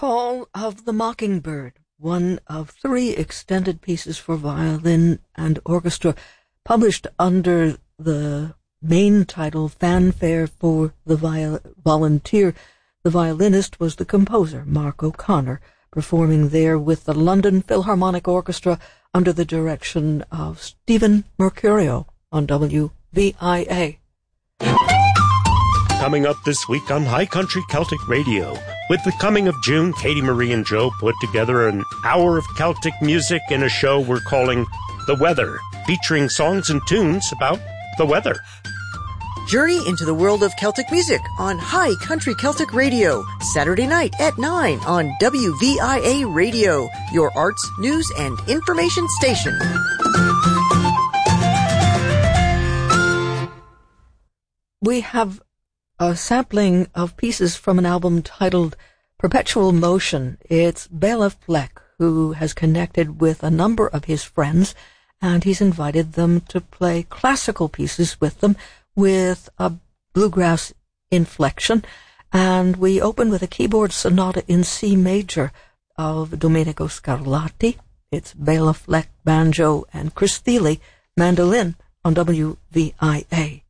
Call of the Mockingbird, one of 3 extended pieces for violin and orchestra, published under the main title Fanfare for the Volunteer. The violinist was the composer, Mark O'Connor, performing there with the London Philharmonic Orchestra under the direction of Stephen Mercurio on WVIA. Coming up this week on High Country Celtic Radio. With the coming of June, Katie Marie and Joe put together an hour of Celtic music in a show we're calling The Weather, featuring songs and tunes about the weather. Journey into the world of Celtic music on High Country Celtic Radio, Saturday night at 9 on WVIA Radio, your arts, news, and information station. We have a sampling of pieces from an album titled Perpetual Motion. It's Bela Fleck, who has connected with a number of his friends, and he's invited them to play classical pieces with them with a bluegrass inflection. And we open with a keyboard sonata in C major of Domenico Scarlatti. It's Bela Fleck, banjo, and Chris Thile, mandolin on WVIA.